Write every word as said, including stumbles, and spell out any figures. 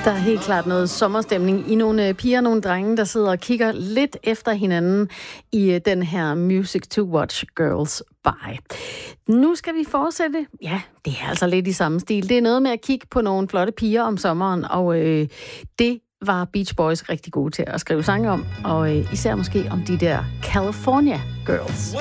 Der er helt klart noget sommerstemning i nogle piger og nogle drenge, der sidder og kigger lidt efter hinanden i den her Music to Watch Girls By. Nu skal vi fortsætte. Ja, det er altså lidt i samme stil. Det er noget med at kigge på nogle flotte piger om sommeren, og øh, det var Beach Boys rigtig gode til at skrive sange om, og øh, især måske om de der California Girls.